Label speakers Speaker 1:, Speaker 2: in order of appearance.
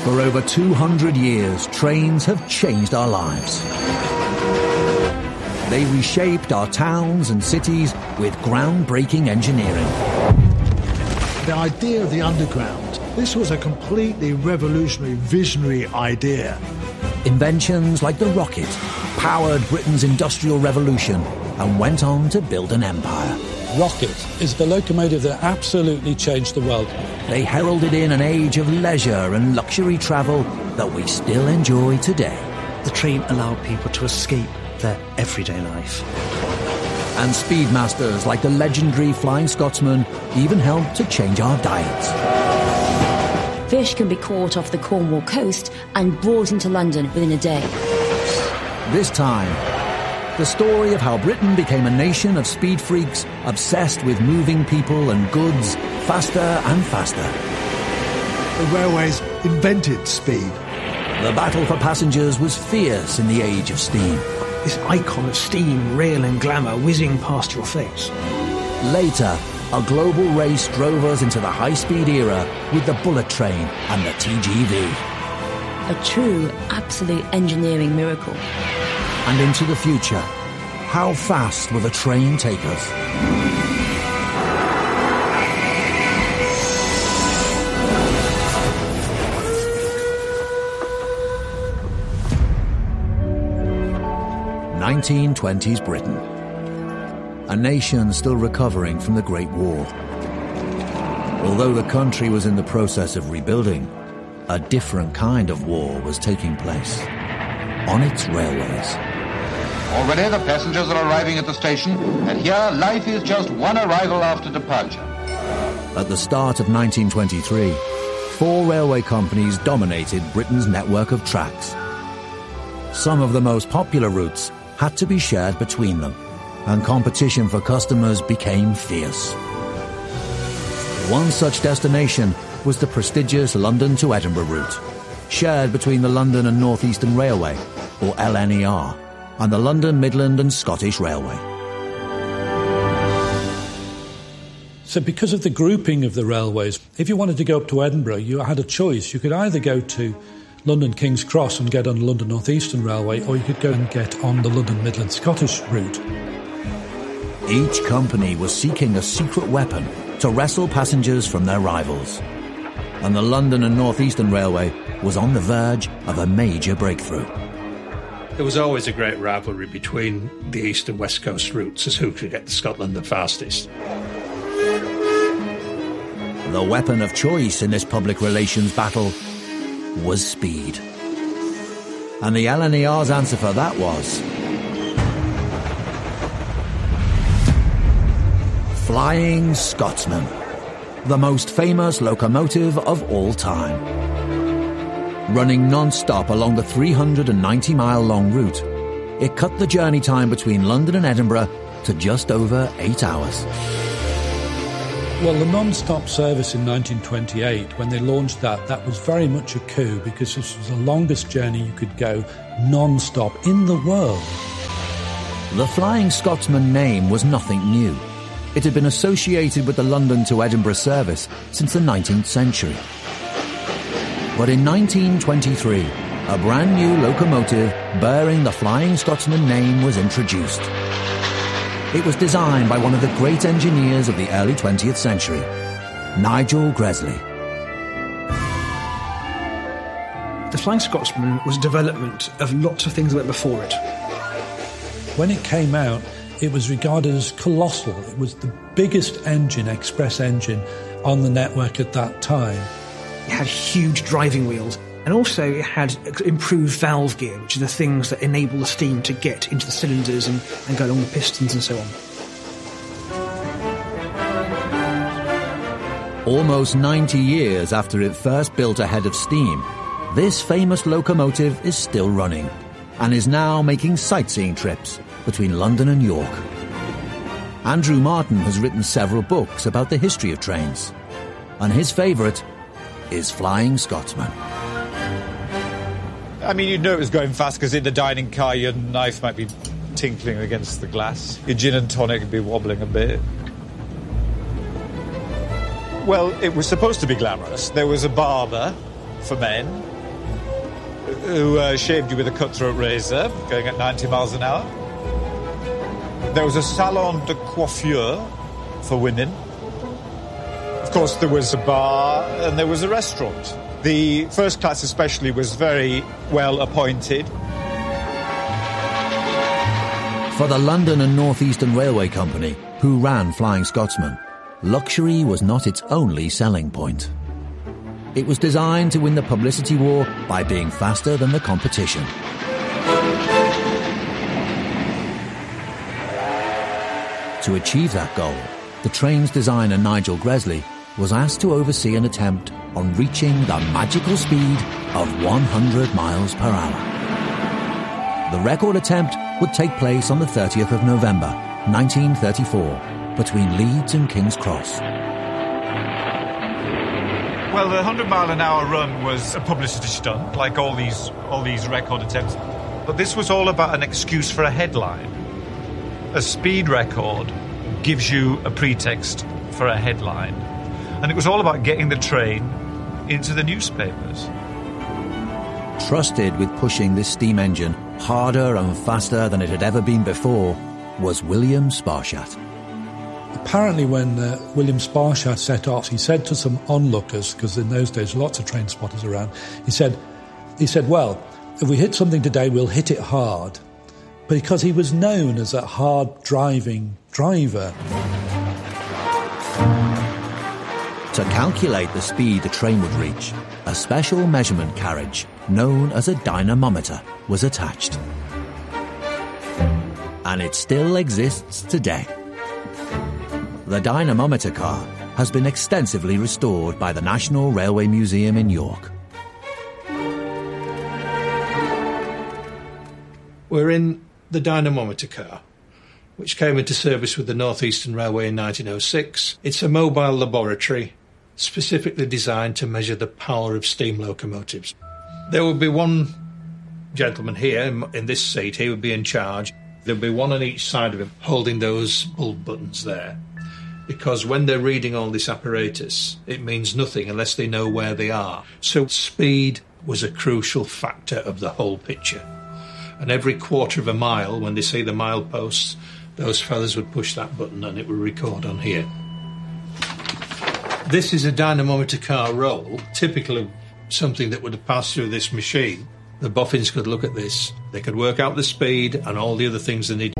Speaker 1: For over 200 years, trains have changed our lives. They reshaped our towns and cities with groundbreaking engineering.
Speaker 2: The idea of the underground, this was a completely revolutionary, visionary idea.
Speaker 1: Inventions like the rocket powered Britain's industrial revolution and went on to build an empire.
Speaker 3: Rocket is the locomotive that absolutely changed the world.
Speaker 1: They heralded in an age of leisure and luxury travel that we still enjoy today.
Speaker 4: The train allowed people to escape their everyday life.
Speaker 1: And speedmasters like the legendary Flying Scotsman even helped to change our diets.
Speaker 5: Fish can be caught off the Cornwall coast and brought into London within a day.
Speaker 1: This time, the story of how Britain became a nation of speed freaks obsessed with moving people and goods faster and faster.
Speaker 2: The railways invented speed.
Speaker 1: The battle for passengers was fierce in the age of steam.
Speaker 6: This icon of steam, rail and glamour whizzing past your face.
Speaker 1: Later, a global race drove us into the high-speed era with the bullet train and the TGV.
Speaker 5: A true, absolute engineering miracle.
Speaker 1: And into the future, how fast will the train take us? (1920s) Britain. A nation still recovering from the Great War. Although the country was in the process of rebuilding, a different kind of war was taking place on its railways.
Speaker 7: Already the passengers are arriving at the station, and here life is just one arrival after departure.
Speaker 1: At the start of 1923, 4 railway companies dominated Britain's network of tracks. Some of the most popular routes had to be shared between them, and competition for customers became fierce. One such destination was the prestigious London to Edinburgh route, shared between the London and North Eastern Railway, or LNER, and the London, Midland and Scottish Railway.
Speaker 3: So because of the grouping of the railways, if you wanted to go up to Edinburgh, you had a choice. You could either go to London King's Cross and get on the London North Eastern Railway, or you could go and get on the London Midland Scottish route.
Speaker 1: Each company was seeking a secret weapon to wrestle passengers from their rivals. And the London and North Eastern Railway was on the verge of a major breakthrough.
Speaker 8: There was always a great rivalry between the East and West Coast routes as who could get to Scotland the fastest.
Speaker 1: The weapon of choice in this public relations battle was speed. And the LNER's answer for that was Flying Scotsman, the most famous locomotive of all time. Running non-stop along the 390-mile-long route, it cut the journey time between London and Edinburgh to just over 8 hours.
Speaker 3: Well, the non-stop service in 1928, when they launched that was very much a coup, because this was the longest journey you could go non-stop in the world.
Speaker 1: The Flying Scotsman name was nothing new. It had been associated with the London to Edinburgh service since the 19th century. But in 1923, a brand new locomotive bearing the Flying Scotsman name was introduced. It was designed by one of the great engineers of the early 20th century, Nigel Gresley.
Speaker 6: The Flying Scotsman was a development of lots of things that went before it.
Speaker 3: When it came out, it was regarded as colossal. It was the biggest engine, express engine, on the network at that time.
Speaker 6: It had huge driving wheels, and also it had improved valve gear, which are the things that enable the steam to get into the cylinders and go along the pistons and so on.
Speaker 1: Almost 90 years after it first built ahead of steam, this famous locomotive is still running and is now making sightseeing trips between London and York. Andrew Martin has written several books about the history of trains, and his favourite is Flying Scotsman.
Speaker 9: I mean, you'd know it was going fast because in the dining car your knife might be tinkling against the glass. Your gin and tonic would be wobbling a bit. Well, it was supposed to be glamorous. There was a barber for men, who shaved you with a cutthroat razor, going at 90 miles an hour. There was a salon de coiffure for women. Of course, there was a bar and there was a restaurant. The first class especially was very well appointed.
Speaker 1: For the London and North Eastern Railway Company, who ran Flying Scotsman, luxury was not its only selling point. It was designed to win the publicity war by being faster than the competition. To achieve that goal, the train's designer Nigel Gresley was asked to oversee an attempt on reaching the magical speed of 100 miles per hour. The record attempt would take place on the 30th of November, 1934, between Leeds and King's Cross.
Speaker 9: Well, the 100-mile-an-hour run was a publicity stunt, like all these record attempts. But this was all about an excuse for a headline. A speed record gives you a pretext for a headline. And it was all about getting the train into the newspapers.
Speaker 1: Trusted with pushing this steam engine harder and faster than it had ever been before was William Sparshott.
Speaker 3: Apparently when William Sparshott set off, he said to some onlookers, because in those days lots of train spotters around, he said, well, if we hit something today, we'll hit it hard. Because he was known as a hard-driving driver.
Speaker 1: To calculate the speed the train would reach, a special measurement carriage, known as a dynamometer, was attached. And it still exists today. The dynamometer car has been extensively restored by the National Railway Museum in York.
Speaker 8: We're in the dynamometer car, which came into service with the North Eastern Railway in 1906. It's a mobile laboratory specifically designed to measure the power of steam locomotives. There would be one gentleman here in this seat. He would be in charge. There would be one on each side of him holding those bulb buttons there. Because when they're reading all this apparatus, it means nothing unless they know where they are. So speed was a crucial factor of the whole picture. And every quarter of a mile, when they see the mileposts, those fellas would push that button and it would record on here. This is a dynamometer car roll, typical of something that would have passed through this machine. The boffins could look at this. They could work out the speed and all the other things they need.